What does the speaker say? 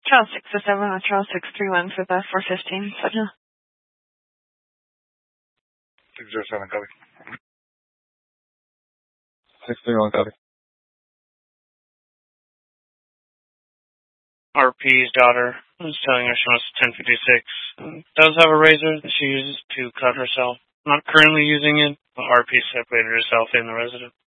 Charles 607 with Charles 631 for the 415 signal. 607, copy. 631, copy. RP's daughter is telling her she wants 1056. Does have a razor that she uses to cut herself. Not currently using it, but RP separated herself in the residence.